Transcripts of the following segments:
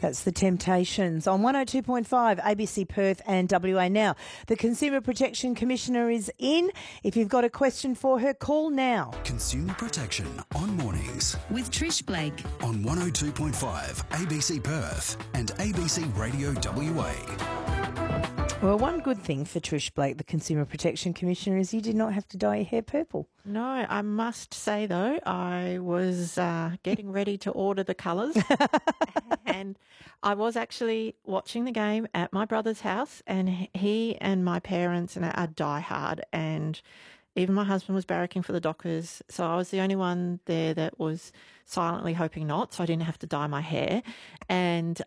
That's the Temptations on 102.5 ABC Perth and WA. Now, the Consumer Protection Commissioner is in. If you've got a question for her, call now. Consumer Protection on mornings with Trish Blake on 102.5 ABC Perth and ABC Radio WA. Well, one good thing for Trish Blake, the Consumer Protection Commissioner, is you did not have to dye your hair purple. No, I must say, though, I was getting ready to order the colours and I was actually watching the game at my brother's house, and he and my parents are diehard, and even my husband was barracking for the Dockers, so I was the only one there that was silently hoping not, so I didn't have to dye my hair. And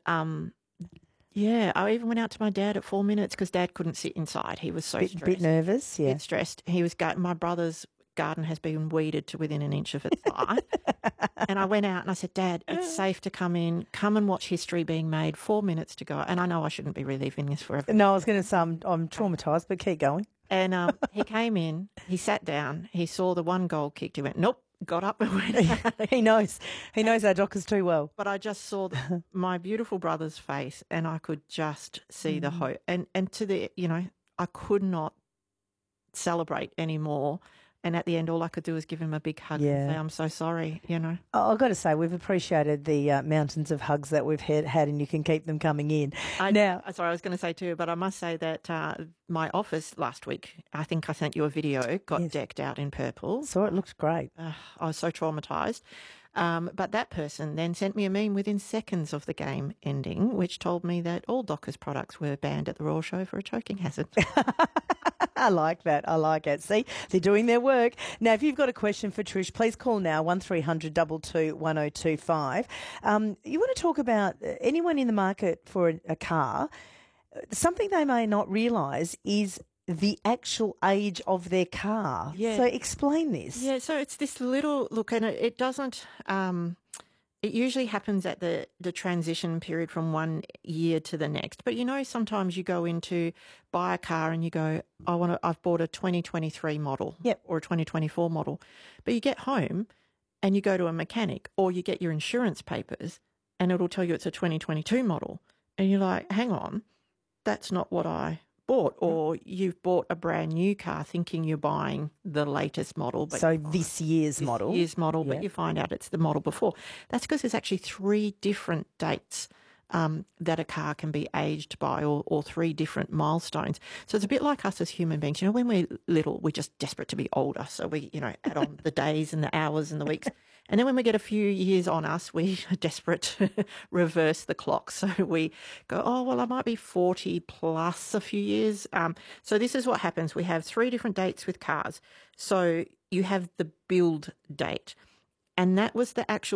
yeah, I even went out to my dad at 4 minutes because Dad couldn't sit inside. He was so stressed. Bit nervous, yeah. Bit stressed. He was my brother's garden has been weeded to within an inch of its eye. And I went out and I said, Dad, it's safe to come in. Come and watch history being made. 4 minutes to go. And I know I shouldn't be reliving this forever. No, I was going to say I'm traumatised, but keep going. And he came in, he sat down, he saw the one goal kicked. He went, nope, got up and went out. He knows our Dockers too well. But I just saw my beautiful brother's face, and I could just see the hope. And to the, I could not celebrate anymore. And at the end, all I could do was give him a big hug and say, I'm so sorry, I've got to say, we've appreciated the mountains of hugs that we've had, and you can keep them coming in. Sorry, I was going to say too, but I must say that my office last week, I think I sent you a video, got decked out in purple. So it looked great. I was so traumatised. But that person then sent me a meme within seconds of the game ending, which told me that all Dockers products were banned at the Royal Show for a choking hazard. I like that. I like it. See, they're doing their work. Now, if you've got a question for Trish, please call now, 1300 22 1025. You want to talk about anyone in the market for a car. Something they may not realise is the actual age of their car. Yeah. So explain this. Yeah, so it's this little look, and it doesn't. It usually happens at the transition period from 1 year to the next. But sometimes you go in to buy a car and you go, I've bought a 2023 model, or a 2024 model. But you get home and you go to a mechanic, or you get your insurance papers, and it'll tell you it's a 2022 model, and you're like, hang on, that's not what I bought. Or you've bought a brand new car thinking you're buying the latest model. But this year's model. But you find out it's the model before. That's because there's actually 3 different dates that a car can be aged by, or 3 different milestones. So it's a bit like us as human beings. When we're little, we're just desperate to be older. So we, add on the days and the hours and the weeks. And then when we get a few years on us, we are desperate to reverse the clock. So we go, I might be 40 plus a few years. So this is what happens. We have 3 different dates with cars. So you have the build date, and that was the actual